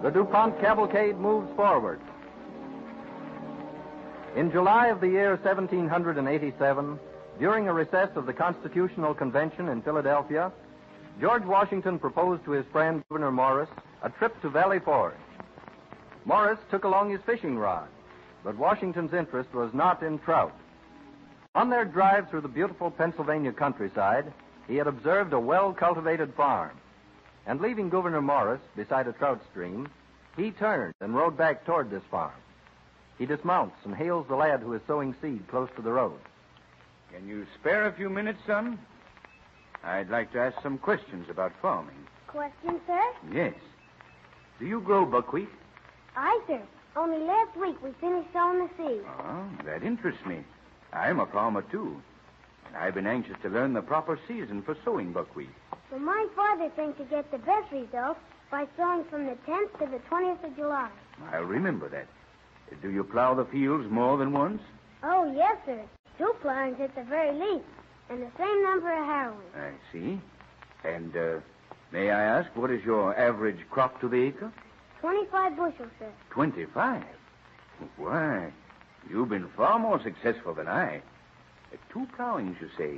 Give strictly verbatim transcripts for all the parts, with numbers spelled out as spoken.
The DuPont cavalcade moves forward. In July of the year seventeen eighty-seven, during a recess of the Constitutional Convention in Philadelphia, George Washington proposed to his friend Gouverneur Morris a trip to Valley Forge. Morris took along his fishing rod, but Washington's interest was not in trout. On their drive through the beautiful Pennsylvania countryside, he had observed a well-cultivated farm, and leaving Gouverneur Morris beside a trout stream, he turned and rode back toward this farm. He dismounts and hails the lad who is sowing seed close to the road. Can you spare a few minutes, son? I'd like to ask some questions about farming. Question, sir? Yes. Do you grow buckwheat? Aye, sir. Only last week we finished sowing the seed. Oh, that interests me. I'm a farmer, too. And I've been anxious to learn the proper season for sowing buckwheat. Well, my father thinks you get the best results by sowing from the tenth to the twentieth of July. I'll remember that. Do you plow the fields more than once? Oh, yes, sir. Two plowings at the very least, and the same number of harrowings. I see. And, uh, may I ask, what is your average crop to the acre? Twenty-five bushels, sir. Twenty-five? Why, you've been far more successful than I. Uh, two plowings, you say.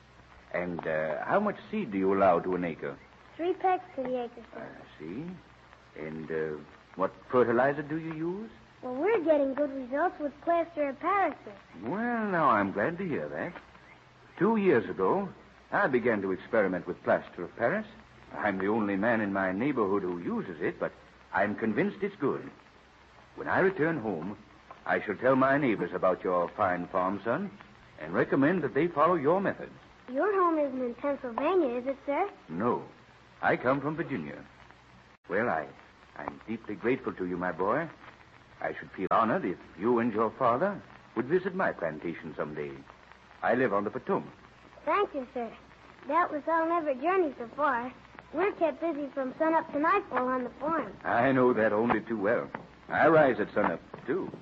And uh, how much seed do you allow to an acre? Three pecks to the acre, sir. I see. And uh, what fertilizer do you use? Well, we're getting good results with plaster of Paris, sir. Well, now, I'm glad to hear that. Two years ago, I began to experiment with plaster of Paris. I'm the only man in my neighborhood who uses it, but I'm convinced it's good. When I return home, I shall tell my neighbors about your fine farm, son, and recommend that they follow your methods. Your home isn't in Pennsylvania, is it, sir? No. I come from Virginia. Well, I, I'm deeply grateful to you, my boy. I should feel honored if you and your father would visit my plantation someday. I live on the Potomac. Thank you, sir. Doubtless I'll never journey so far. We're kept busy from sunup to nightfall on the farm. I know that only too well. I rise at sunup, too.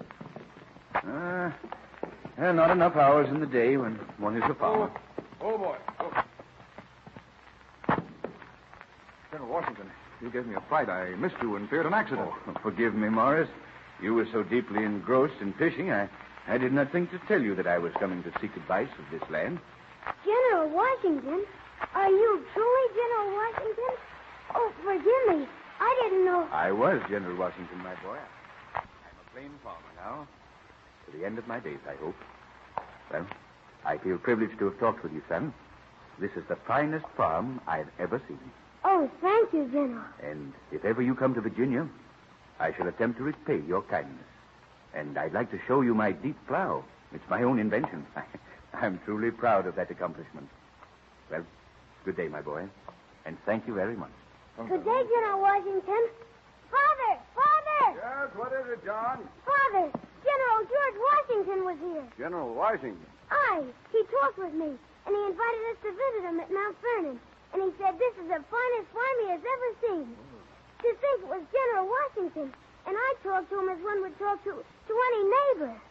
Ah, uh, not enough hours in the day when one is a farmer. Oh, oh boy. Oh. General Washington, you gave me a fright. I missed you and feared an accident. Oh, forgive me, Morris. You were so deeply engrossed in fishing, I, I did not think to tell you that I was coming to seek advice of this land. General Washington? Are you truly General Washington? Oh, forgive me. I didn't know. I was General Washington, my boy. I'm a plain farmer now. To the end of my days, I hope. Well, I feel privileged to have talked with you, son. This is the finest farm I've ever seen. Oh, thank you, General. And if ever you come to Virginia, I shall attempt to repay your kindness. And I'd like to show you my deep plow. It's my own invention. I'm truly proud of that accomplishment. Well, good day, my boy. And thank you very much. Good day, General Washington. Father! Father! Yes, what is it, John? Father! General George Washington was here. General Washington. Aye. He talked with me, and he invited us to visit him at Mount Vernon. And he said this is the finest farm he has ever seen. To think it was General Washington. And I talked to him as one would talk to, to any neighbor.